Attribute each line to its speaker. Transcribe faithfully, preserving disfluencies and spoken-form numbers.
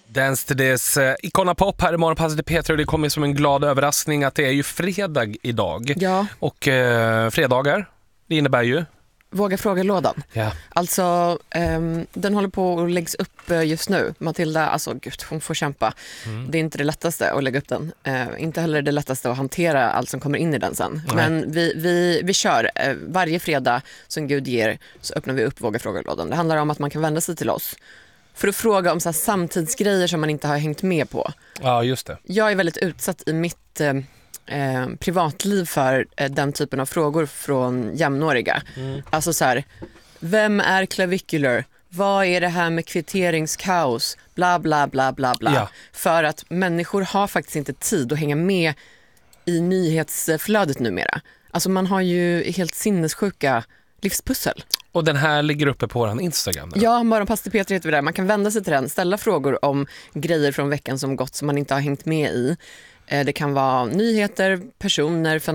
Speaker 1: Dance to this. Icona Pop här i Morgonpasset till Petra, och det kommer som en glad överraskning att det är ju fredag idag.
Speaker 2: Ja.
Speaker 1: Och eh, fredagar, det innebär ju
Speaker 2: Våga fråga-lådan.
Speaker 1: Ja.
Speaker 2: Alltså, um, den håller på att läggs upp just nu. Matilda, alltså gud, hon får kämpa. Mm. Det är inte det lättaste att lägga upp den. Uh, inte heller det lättaste att hantera allt som kommer in i den sen. Nej. Men vi, vi, vi kör. Uh, varje fredag som Gud ger så öppnar vi upp Våga fråga-lådan. Det handlar om att man kan vända sig till oss för att fråga om så här samtidsgrejer som man inte har hängt med på.
Speaker 1: Ja, just det.
Speaker 2: Jag är väldigt utsatt i mitt uh, Eh, privatliv för eh, den typen av frågor från jämnåriga. Mm. Alltså så här, vem är clavicular? Vad är det här med kvitteringskaos? Bla bla bla bla bla. Ja. För att människor har faktiskt inte tid att hänga med i nyhetsflödet numera. Alltså man har ju helt sinnessjuka livspussel.
Speaker 1: Och den här ligger uppe på vår Instagram? Eller?
Speaker 2: Ja, Morgonpasset till Petra heter vi där. Man kan vända sig till den, ställa frågor om grejer från veckan som gått som man inte har hängt med i. Det kan vara nyheter, personer,